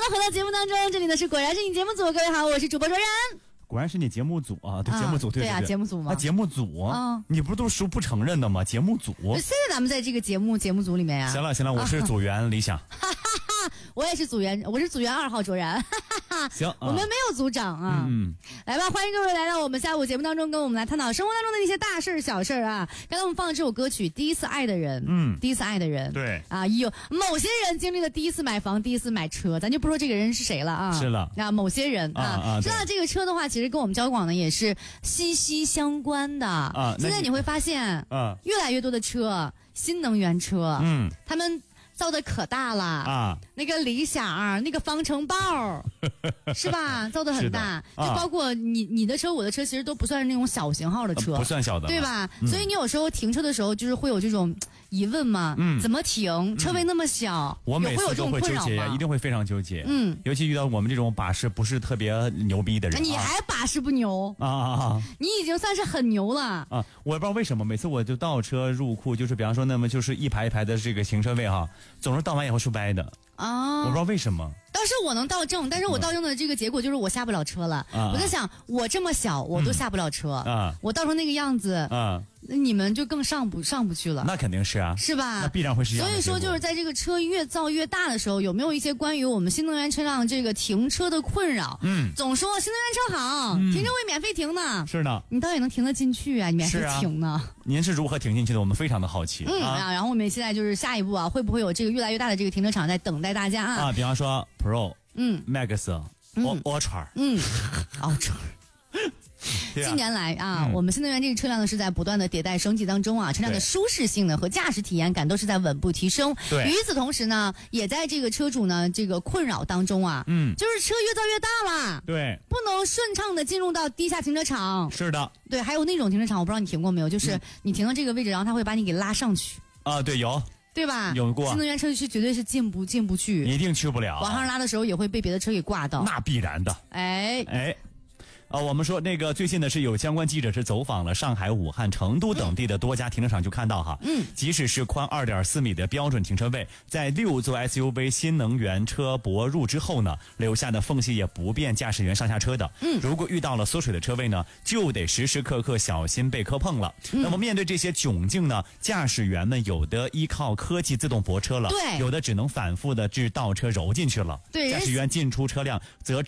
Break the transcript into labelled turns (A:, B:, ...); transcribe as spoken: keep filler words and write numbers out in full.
A: 回到节目当中，这里呢是果然是你节目组，各位好，我是主播卓然。
B: 果然是你节目组啊，对、啊、节目组对
A: 对啊，节目组嘛，
B: 啊节目组啊、
A: 嗯，
B: 你不是都说不承认的吗？节目组，
A: 现在咱们在这个节目节目组里面呀、啊。
B: 行了行了，我是组员李想，
A: 哈哈哈，我也是组员，我是组员二号卓然，哈哈哈。
B: 行、啊，
A: 我们没有组长啊，嗯，来吧，欢迎各位来到我们下午节目当中，跟我们来探讨生活当中的一些大事小事啊。刚才我们放的这首歌曲《第一次爱的人》，
B: 嗯，
A: 第一次爱的人，
B: 对
A: 啊，有某些人经历了第一次买房、第一次买车，咱就不说这个人是谁了啊，
B: 是了，
A: 啊，某些人啊，
B: 啊啊
A: 说到这个车的话，其实跟我们交广呢也是息息相关的
B: 啊。
A: 现在你会发现，啊，越来越多的车，新能源车，
B: 嗯，
A: 他们造的可大了
B: 啊，
A: 那个理想，那个方程豹，是吧？造的很大，
B: 啊、
A: 就包括你你的车，我的车，其实都不算是那种小型号的车，
B: 呃、不算小的，
A: 对吧、
B: 嗯？
A: 所以你有时候停车的时候，就是会有这种疑问嘛，
B: 嗯，
A: 怎么停？车位那么小，
B: 嗯、我每次都会纠结，一定会非常纠结，
A: 嗯，
B: 尤其遇到我们这种把式不是特别牛逼的人，
A: 你还把式不牛
B: 啊啊啊！
A: 你已经算是很牛了
B: 啊！我也不知道为什么，每次我就倒车入库，就是比方说，那么就是一排一排的这个停车位哈，总是倒完以后是歪的
A: 啊，
B: 我不知道为什么。
A: 倒是我能倒正，但是我倒正的这个结果就是我下不了车了。
B: 啊、
A: 我在想，我这么小，我都下不了车
B: 啊！
A: 我倒成那个样子
B: 啊，
A: 那你们就更上不上不去了。
B: 那肯定是啊，
A: 是吧？
B: 那必然会是这样的。
A: 所以说，就是在这个车越造越大的时候，有没有一些关于我们新能源车辆这个停车的困扰？
B: 嗯，
A: 总说新能源车好，嗯、停车位免费停呢。
B: 是的，
A: 你到底能停得进去啊？你免费停呢？
B: 啊、您是如何停进去的？我们非常的好奇。
A: 嗯啊，然后我们现在就是下一步啊，会不会有这个越来越大的这个停车场在等待大家啊？
B: 啊，比方说 Pro。
A: 嗯
B: ，Max，
A: 嗯
B: Ultra，
A: 嗯 ，Ultra。近年来啊、嗯，我们新能源这个车辆呢是在不断的迭代升级当中啊，车辆的舒适性呢和驾驶体验感都是在稳步提升。
B: 对，
A: 与此同时呢，也在这个车主呢这个困扰当中啊，
B: 嗯，
A: 就是车越造越大了，
B: 对，
A: 不能顺畅的进入到地下停车场。
B: 是的，
A: 对，还有那种停车场，我不知道你停过没有，就是你停到这个位置，然后他会把你给拉上去。
B: 啊，对，有。
A: 对吧？
B: 有过
A: 新能源车是绝对是进不进不去，
B: 一定去不了。
A: 往上拉的时候也会被别的车给挂到，
B: 那必然的。
A: 哎
B: 哎。啊，我们说那个最近呢是有相关记者是走访了上海、武汉、成都等地的多家停车场，就看到哈，
A: 嗯，
B: 即使是宽 二点四米的标准停车位，在六座 S U V 新能源车泊入之后呢，留下的缝隙也不便驾驶员上下车的。
A: 嗯，
B: 如果遇到了缩水的车位呢，就得时时刻刻小心被磕碰了。嗯、那么面对这些窘境呢，驾驶员们有的依靠科技自动泊车了，
A: 对，
B: 有的只能反复的至倒车揉进去了。
A: 对，
B: 驾驶员进出车辆则